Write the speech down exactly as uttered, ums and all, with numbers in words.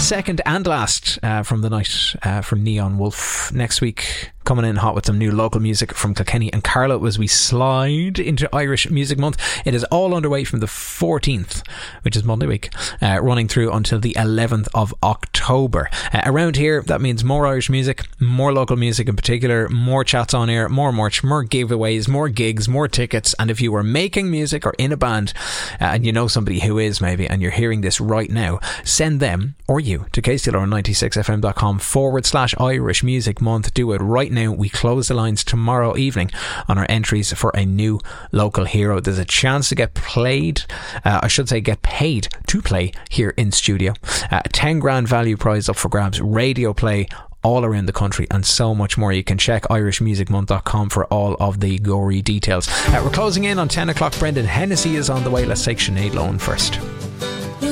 second and last uh, from the night uh, from Neon Wolf. Next week, coming in hot with some new local music from Kilkenny and Carlow as we slide into Irish Music Month. It is all underway from the fourteenth, which is Monday week, uh, running through until the eleventh of October. Uh, around here, that means more Irish music, more local music in particular, more chats on air, more merch, more giveaways, more gigs, more tickets. And if you are making music or in a band uh, and you know somebody who is maybe, and you're hearing this right now, send them or you to k c l r ninety-six f m dot com forward slash Irish Music Month. Do it right now. We close the lines tomorrow evening on our entries for a new local hero. There's a chance to get played, uh, I should say get paid to play here in studio. Uh, ten grand value prize up for grabs, radio play all around the country, and so much more. You can check irish music month dot com for all of the gory details. Uh, we're closing in on ten o'clock. Brendan Hennessy is on the way. Let's take Sinead Lohan first.